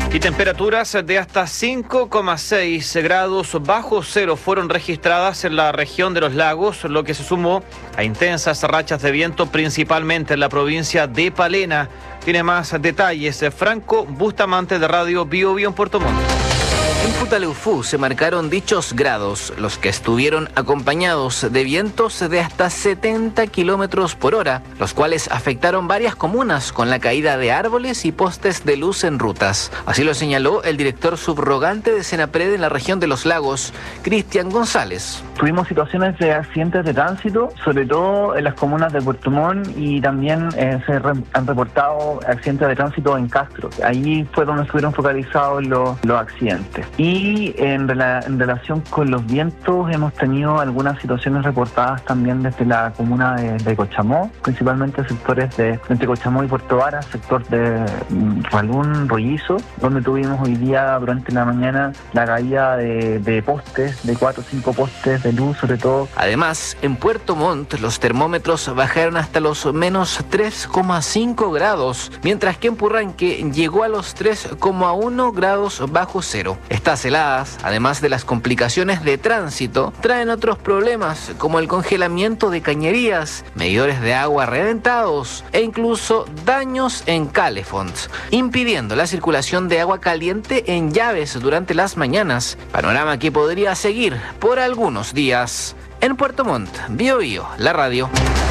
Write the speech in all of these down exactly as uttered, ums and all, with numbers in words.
Y temperaturas de hasta cinco coma seis grados bajo cero fueron registradas en la región de los lagos, lo que se sumó a intensas rachas de viento, principalmente en la provincia de Palena. Tiene más detalles Franco Bustamante de Radio Bio Bio en Puerto Montt. En Futaleufú se marcaron dichos grados, los que estuvieron acompañados de vientos de hasta setenta kilómetros por hora, los cuales afectaron varias comunas con la caída de árboles y postes de luz en rutas. Así lo señaló el director subrogante de Senapred en la región de los lagos, Cristian González. Tuvimos situaciones de accidentes de tránsito, sobre todo en las comunas de Puerto Montt, y también eh, se re- han reportado accidentes de tránsito en Castro. Ahí fue donde estuvieron focalizados los, los accidentes. Y en, rela- en relación con los vientos hemos tenido algunas situaciones reportadas también desde la comuna de, de Cochamó, principalmente sectores de entre Cochamó y Puerto Vara, sector de mm, Ralún, Rollizo, donde tuvimos hoy día durante la mañana la caída de, de postes, de cuatro o cinco postes de luz sobre todo. Además, en Puerto Montt los termómetros bajaron hasta los menos tres coma cinco grados, mientras que en Purranque llegó a los tres coma uno grados bajo cero. Estas heladas, además de las complicaciones de tránsito, traen otros problemas como el congelamiento de cañerías, medidores de agua reventados e incluso daños en calefonts, impidiendo la circulación de agua caliente en llaves durante las mañanas, panorama que podría seguir por algunos días. En Puerto Montt, Bio Bio, la radio.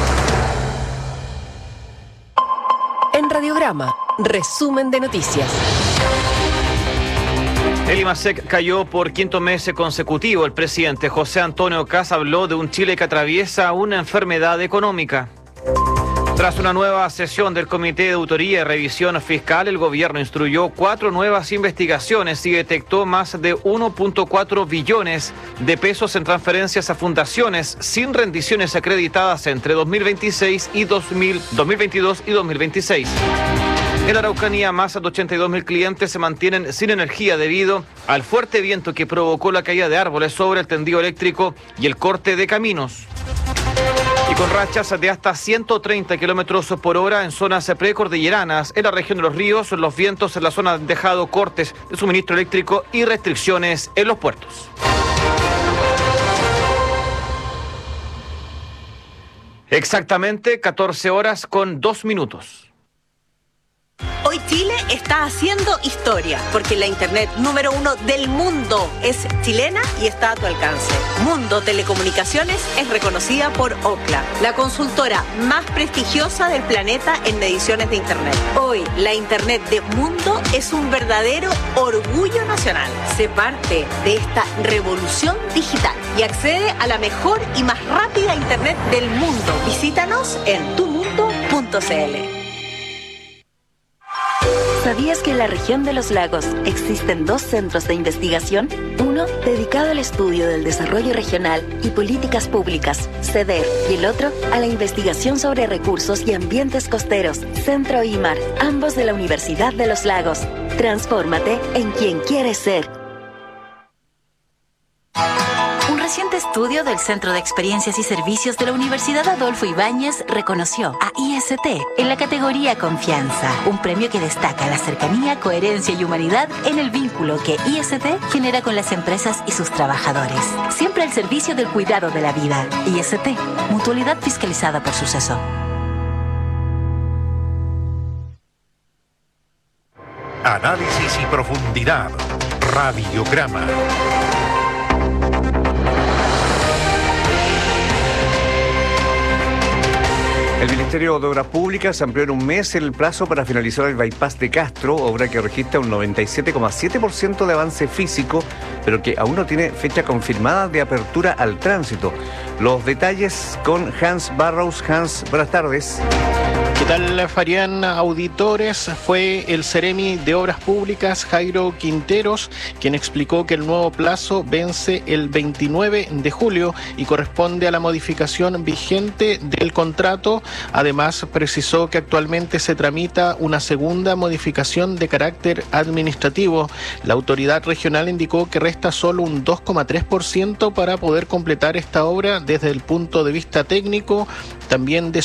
En Radiograma, resumen de noticias. El IMASEC cayó por quinto mes consecutivo. El presidente José Antonio Kast habló de un Chile que atraviesa una enfermedad económica. Tras una nueva sesión del Comité de Auditoría y Revisión Fiscal, el gobierno instruyó cuatro nuevas investigaciones y detectó más de uno punto cuatro billones de pesos en transferencias a fundaciones sin rendiciones acreditadas entre dos mil veintiséis y dos mil, dos mil veintidós y dos mil veintiséis. En la Araucanía, más de ochenta y dos mil clientes se mantienen sin energía debido al fuerte viento que provocó la caída de árboles sobre el tendido eléctrico y el corte de caminos. Y con rachas de hasta ciento treinta kilómetros por hora en zonas precordilleranas, en la región de los ríos, los vientos en la zona han dejado cortes de suministro eléctrico y restricciones en los puertos. Exactamente catorce horas con dos minutos. Hoy Chile está haciendo historia, porque la internet número uno del mundo es chilena y está a tu alcance. Mundo Telecomunicaciones es reconocida por Ookla, la consultora más prestigiosa del planeta en mediciones de internet. Hoy, la internet de Mundo es un verdadero orgullo nacional. Sé parte de esta revolución digital y accede a la mejor y más rápida internet del mundo. Visítanos en tu mundo punto c l. ¿Sabías que en la región de los lagos existen dos centros de investigación? Uno dedicado al estudio del desarrollo regional y políticas públicas, CEDER, y el otro a la investigación sobre recursos y ambientes costeros, Centro I M A R, ambos de la Universidad de los Lagos. Transfórmate en quien quieres ser. Un reciente estudio del Centro de Experiencias y Servicios de la Universidad Adolfo Ibáñez reconoció a I S T en la categoría Confianza, un premio que destaca la cercanía, coherencia y humanidad en el vínculo que I S T genera con las empresas y sus trabajadores. Siempre al servicio del cuidado de la vida. I S T, mutualidad fiscalizada por Suceso. Análisis y profundidad. Radiograma. El Ministerio de Obras Públicas amplió en un mes el plazo para finalizar el bypass de Castro, obra que registra un noventa y siete coma siete por ciento de avance físico, pero que aún no tiene fecha confirmada de apertura al tránsito. Los detalles con Hans Barrows. Hans, buenas tardes. ¿Qué tal, Fabián? Auditores, fue el Seremi de Obras Públicas, Jairo Quinteros, quien explicó que el nuevo plazo vence el veintinueve de julio y corresponde a la modificación vigente del contrato. Además, precisó que actualmente se tramita una segunda modificación de carácter administrativo. La autoridad regional indicó que resta solo un dos coma tres por ciento para poder completar esta obra desde el punto de vista técnico, también de